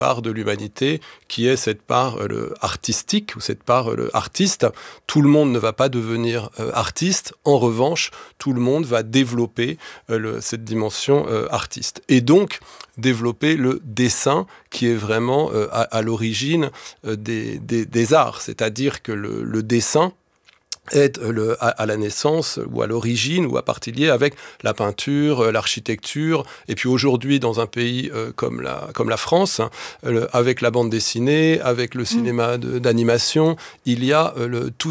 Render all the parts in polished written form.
part de l'humanité qui est cette part artistique ou cette part artiste. Tout le monde ne va pas devenir artiste. En revanche, tout le monde va développer cette dimension artiste. Et donc, développer le dessin qui est vraiment à l'origine des arts. C'est-à-dire que le dessin est à la naissance ou à l'origine ou à partie liée avec la peinture, l'architecture, et puis aujourd'hui dans un pays comme la France, avec la bande dessinée, avec le cinéma d'animation, il y a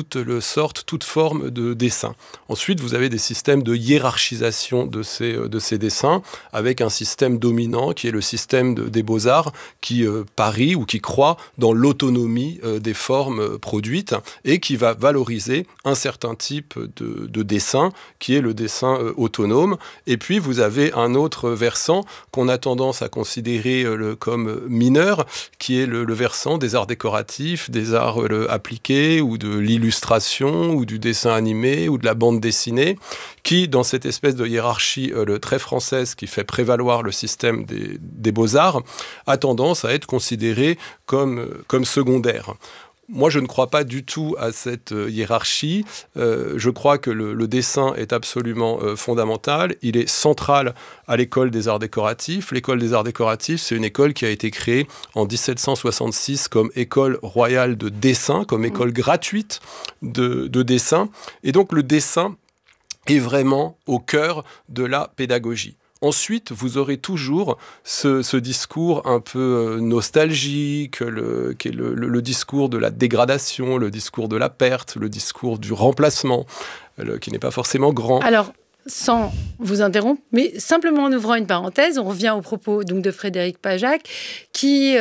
toute forme de dessin. Ensuite, vous avez des systèmes de hiérarchisation de ces dessins, avec un système dominant qui est le système des beaux-arts qui parie ou qui croit dans l'autonomie des formes produites et qui va valoriser un certain type de dessin, qui est le dessin autonome. Et puis, vous avez un autre versant qu'on a tendance à considérer comme mineur, qui est le versant des arts décoratifs, des arts appliqués, ou de l'illustration, ou du dessin animé, ou de la bande dessinée, qui, dans cette espèce de hiérarchie très française qui fait prévaloir le système des beaux-arts, a tendance à être considéré comme secondaire. Moi, je ne crois pas du tout à cette hiérarchie. Je crois que le dessin est absolument fondamental. Il est central à l'école des arts décoratifs. L'école des arts décoratifs, c'est une école qui a été créée en 1766 comme école royale de dessin, comme école gratuite de dessin. Et donc, le dessin est vraiment au cœur de la pédagogie. Ensuite, vous aurez toujours ce discours un peu nostalgique, qui est le discours de la dégradation, le discours de la perte, le discours du remplacement, qui n'est pas forcément grand. Alors, sans vous interrompre, mais simplement en ouvrant une parenthèse, on revient aux propos donc, de Frédéric Pajac, qui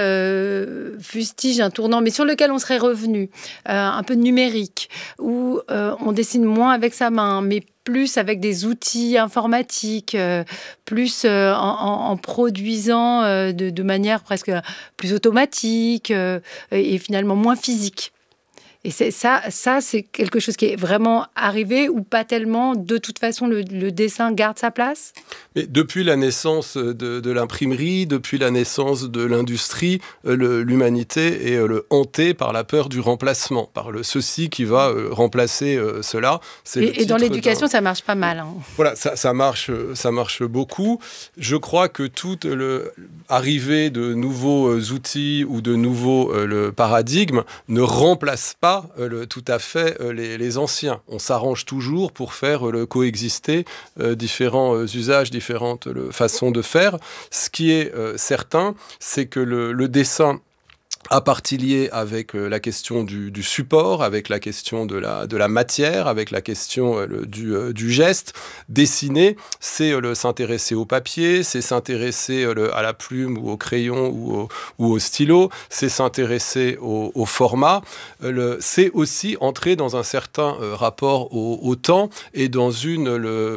fustige un tournant, mais sur lequel on serait revenu, un peu numérique, où on dessine moins avec sa main, mais plus avec des outils informatiques, plus en produisant de manière presque plus automatique et finalement moins physique. Et ça, c'est quelque chose qui est vraiment arrivé ou pas tellement. De toute façon, le dessin garde sa place ? Mais depuis la naissance de l'imprimerie, depuis la naissance de l'industrie, l'humanité est hantée par la peur du remplacement, par ceci qui va remplacer cela. Et dans l'éducation, ça marche pas mal. Hein. Voilà, ça marche beaucoup. Je crois que toute l'arrivée de nouveaux outils ou de nouveaux paradigmes ne remplace pas tout à fait les anciens. On s'arrange toujours pour faire coexister différents usages, différentes façons de faire. Ce qui est certain, c'est que le dessin à partie liée avec la question du support, avec la question de la matière, avec la question du geste. Dessiner, c'est s'intéresser au papier, c'est s'intéresser à la plume ou au crayon ou au stylo, c'est s'intéresser au format. C'est aussi entrer dans un certain rapport au temps et dans une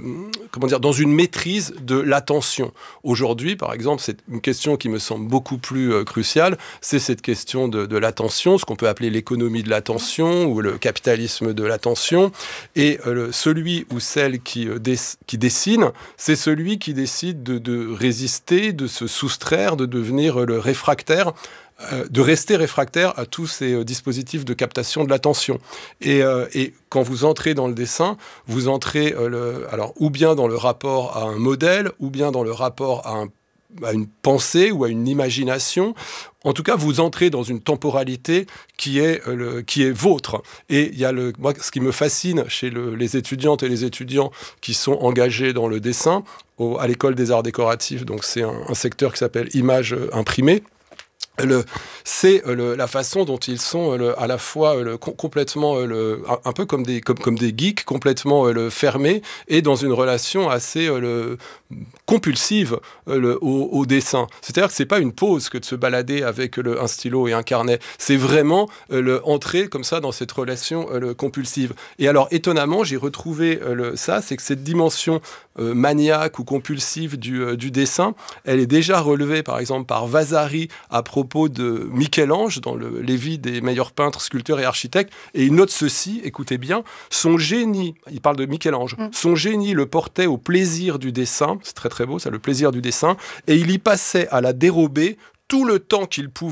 maîtrise de l'attention. Aujourd'hui, par exemple, c'est une question qui me semble beaucoup plus cruciale, c'est cette question de l'attention, ce qu'on peut appeler l'économie de l'attention ou le capitalisme de l'attention. Et celui ou celle qui dessine, c'est celui qui décide de résister, de se soustraire, de devenir le réfractaire, de rester réfractaire à tous ces dispositifs de captation de l'attention. Et quand vous entrez dans le dessin, vous entrez alors ou bien dans le rapport à un modèle, ou bien dans le rapport à une pensée ou à une imagination. En tout cas, vous entrez dans une temporalité qui est vôtre. Et il y a moi, ce qui me fascine chez les étudiantes et les étudiants qui sont engagés dans le dessin, à l'école des arts décoratifs, donc c'est un secteur qui s'appelle Images imprimées. C'est la façon dont ils sont à la fois complètement un peu comme des geeks, complètement fermés et dans une relation assez compulsive au dessin. C'est-à-dire que c'est pas une pause que de se balader avec un stylo et un carnet. C'est vraiment entrer comme ça dans cette relation compulsive. Et alors étonnamment, j'ai retrouvé ça, c'est que cette dimension maniaque ou compulsive du dessin, elle est déjà relevée par exemple par Vasari à propos de Michel-Ange dans les vies des meilleurs peintres, sculpteurs et architectes, et il note ceci, écoutez bien, son génie, il parle de Michel-Ange, son génie le portait au plaisir du dessin, c'est très très beau ça, le plaisir du dessin, et il y passait à la dérobée tout le temps qu'il pouvait